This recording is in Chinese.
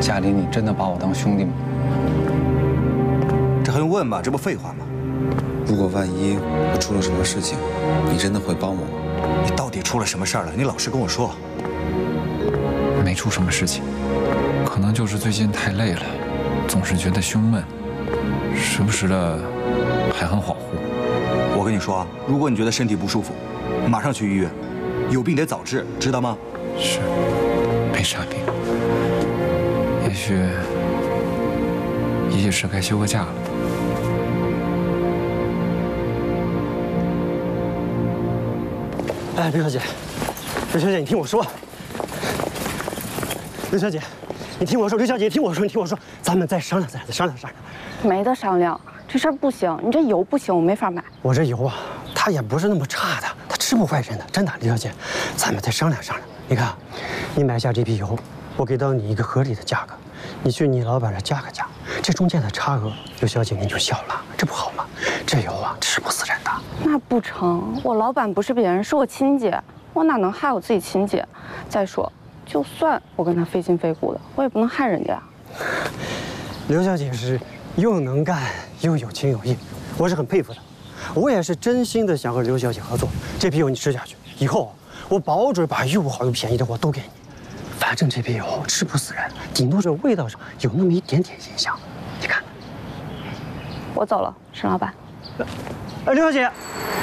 夏琳，你真的把我当兄弟吗？ 这还用问吗？这不废话吗？ 如果万一我出了什么事情，你真的会帮我吗？ 你到底出了什么事儿了？你老实跟我说。 没出什么事情，可能就是最近太累了，总是觉得胸闷，时不时的还很恍惚。 我跟你说啊，如果你觉得身体不舒服，马上去医院，有病得早治，知道吗？ 是，没啥病，也许是该休个假了。 哎，刘小姐，刘小姐，你听我说。刘小姐，你听我说，刘小姐，听我说，你听我说，咱们再商量，再商量。 没得商量，这事儿不行，你这油不行，我没法买。 我这油啊，它也不是那么差的，它吃不坏人的，真的，刘小姐，咱们再商量。你看，你买下这批油，我给到你一个合理的价格，你去你老板这加个价，这中间的差额，刘小姐您就笑了，这不好吗？这油啊，吃不死人的。 那不成，我老板不是别人，是我亲姐，我哪能害我自己亲姐？再说，就算我跟他非亲非故的，我也不能害人家呀。 刘小姐是又能干又有情有义，我是很佩服的。我也是真心的想和刘小姐合作。这批油你吃下去，以后我保准把又好又便宜的货都给你。反正这批油吃不死人，顶多是味道上有那么一点点影响。你看， 我走了，沈老板。 刘小姐，